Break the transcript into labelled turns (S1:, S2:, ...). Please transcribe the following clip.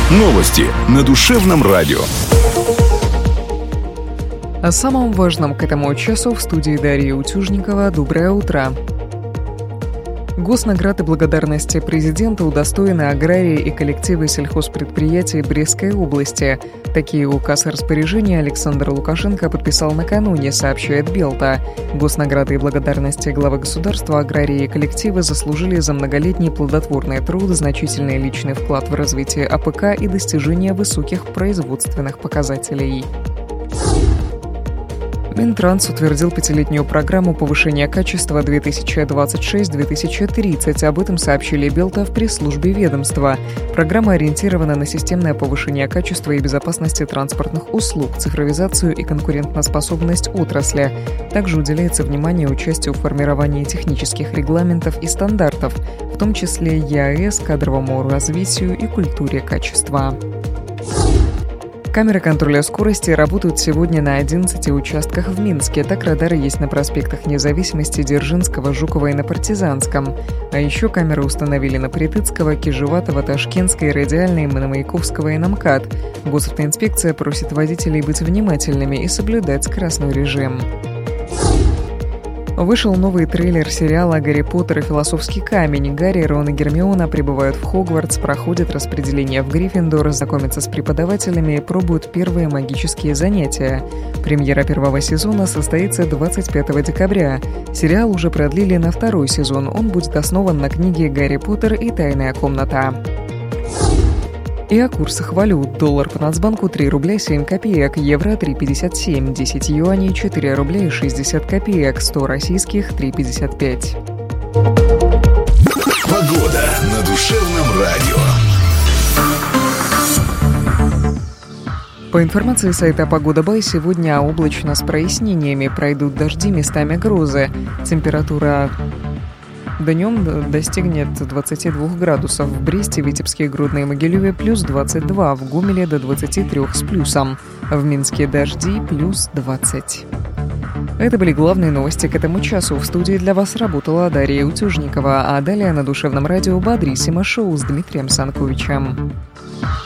S1: Новости на душевном радио.
S2: О самом важном к этому часу в студии Дарья Утюжникова. Доброе утро. Госнаград и благодарности президента удостоены аграрии и коллективы сельхозпредприятий Брестской области. Такие указ и распоряжения Александр Лукашенко подписал накануне, сообщает Белта. Госнаграды и благодарности главы государства аграрии и коллективы заслужили за многолетний плодотворный труд, значительный личный вклад в развитие АПК и достижение высоких производственных показателей. Минтранс утвердил 5-летнюю программу повышения качества 2026-2030. Об этом сообщили Белта в пресс-службе ведомства. Программа ориентирована на системное повышение качества и безопасности транспортных услуг, цифровизацию и конкурентоспособность отрасли. Также уделяется внимание участию в формировании технических регламентов и стандартов, в том числе ЕАЭС, кадровому развитию и культуре качества. Камеры контроля скорости работают сегодня на 11 участках в Минске. Так радары есть на проспектах Независимости, Дзержинского, Жукова и на Партизанском. А еще камеры установили на Притыцкого, Кижеватого, Ташкентской, Радиальной, Мономаяковского и на МКАД. Госавтоинспекция просит водителей быть внимательными и соблюдать скоростной режим. Вышел новый трейлер сериала «Гарри Поттер и философский камень». Гарри, Рон и Гермиона прибывают в Хогвартс, проходят распределение в Гриффиндор, знакомятся с преподавателями и пробуют первые магические занятия. Премьера первого сезона состоится 25 декабря. Сериал уже продлили на 2-й сезон. Он будет основан на книге «Гарри Поттер и тайная комната». И о курсах валют. Доллар по Нацбанку 3 рубля 7 копеек, евро 3,57, 10 юаней 4 рубля и 60 копеек, 100 российских 3,55.
S1: Погода на душевном радио.
S2: По информации сайта «Погода.бай», сегодня облачно с прояснениями, пройдут дожди, местами грозы. Температура днем достигнет 22 градусов. В Бресте, Витебске, Гродно и Могилеве плюс 22, в Гомеле до 23 с плюсом. В Минске дожди плюс 20. Это были главные новости к этому часу. В студии для вас работала Дарья Утюжникова, а далее на душевном радио «Бодрисимо» шоу с Дмитрием Санковичем.